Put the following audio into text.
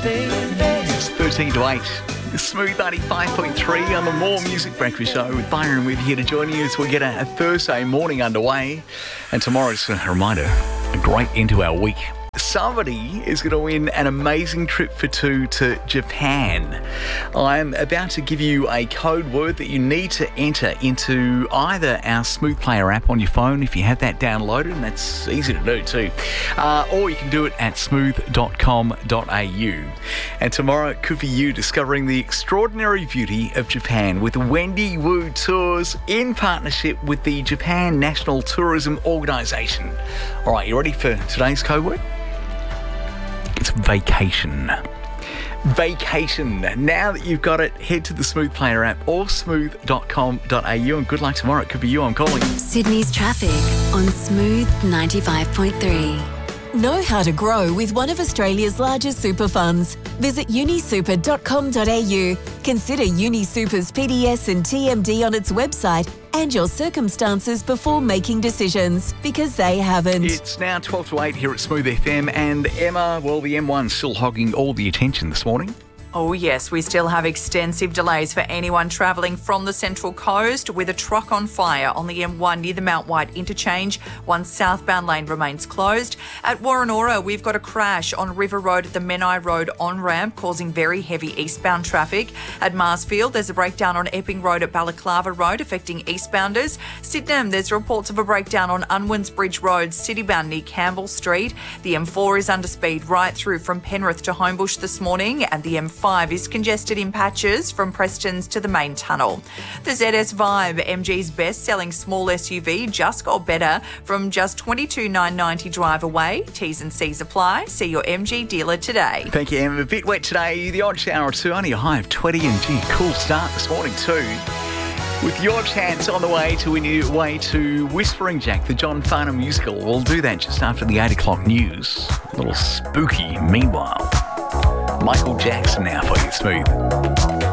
It's 13 to 8. Smooth 95.3 on the More Music Breakfast Show with Byron with here to join you as we get a Thursday morning underway. And tomorrow's a reminder, a great end to our week. Somebody is going to win an amazing trip for two to Japan. I'm about to give you a code word that you need to enter into either our Smooth Player app on your phone if you have that downloaded, and that's easy to do too, or you can do it at smooth.com.au. And tomorrow it could be you discovering the extraordinary beauty of Japan with Wendy Wu Tours in partnership with the Japan National Tourism Organisation. All right, you ready for today's code word? It's vacation. Vacation. Now that you've got it, head to the Smooth Player app or smooth.com.au and good luck tomorrow. It could be you I'm calling. Sydney's traffic on Smooth 95.3. Know how to grow with one of Australia's largest super funds. Visit unisuper.com.au. Consider UniSuper's PDS and TMD on its website and your circumstances before making decisions, because they haven't. It's now 12 to 8 here at Smooth FM, and Emma, well, the M1's still hogging all the attention this morning. Oh yes, we still have extensive delays for anyone travelling from the Central Coast, with a truck on fire on the M1 near the Mount White interchange. One southbound lane remains closed. At Warrenora, we've got a crash on River Road at the Menai Road on-ramp, causing very heavy eastbound traffic. At Marsfield, there's a breakdown on Epping Road at Balaclava Road, affecting eastbounders. Sydenham, there's reports of a breakdown on Unwins Bridge Road, citybound near Campbell Street. The M4 is under speed right through from Penrith to Homebush this morning, and the M5 is congested in patches from Preston's to the main tunnel. The ZS Vibe, MG's best-selling small SUV, just got better from just $22,990 drive away. T's and C's apply. See your MG dealer today. Thank you, Emma. A bit wet today, the odd shower or two, only a high of 20, and gee, cool start this morning too. With your chance on the way to win your way to Whispering Jack, the John Farnham musical. We'll do that just after the 8 o'clock news. A little spooky meanwhile. Michael Jackson now for you, Smooth.